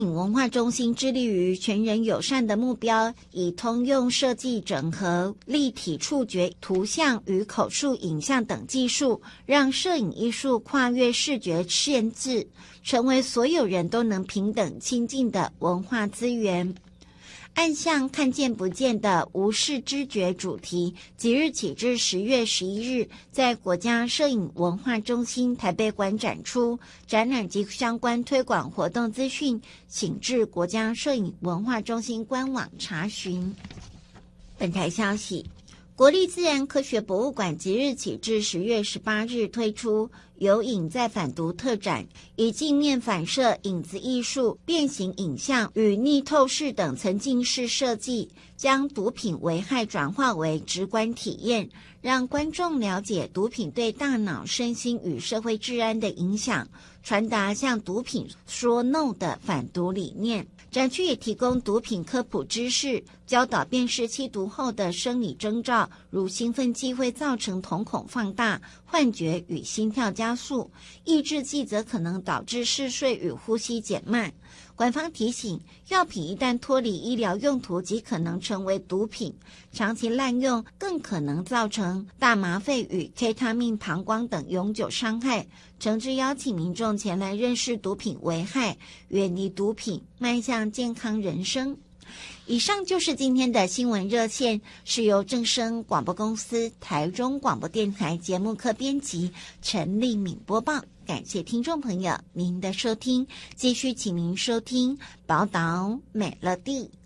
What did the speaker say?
文化中心致力于全人友善的目标，以通用设计整合立体触觉、图像与口述影像等技术，让摄影艺术跨越视觉限制，成为所有人都能平等亲近的文化资源。暗巷看见不见的无视知觉主题，即日起至10月11日，在国家摄影文化中心台北馆展出。展览及相关推广活动资讯，请至国家摄影文化中心官网查询。本台消息，国立自然科学博物馆即日起至10月18日推出有影再反读特展，以镜面反射、影子艺术、变形影像与逆透视等沉浸式设计，将毒品危害转化为直观体验，让观众了解毒品对大脑、身心与社会治安的影响，传达向毒品说 no 的反毒理念。展区也提供毒品科普知识，教导辨识吸毒后的生理征兆，如兴奋剂会造成瞳孔放大、幻觉与心跳加速，抑制剂则可能导致嗜睡与呼吸减慢。馆方提醒，药品一旦脱离医疗用途，即可能成为毒品，长期滥用更可能造成大麻肺与 K 他命膀胱等永久伤害。诚挚邀请民众前来认识毒品危害，远离毒品，迈向健康人生。以上就是今天的新闻热线，是由正声广播公司台中广播电台节目科编辑陈丽敏播报。感谢听众朋友您的收听，继续请您收听宝岛美乐蒂。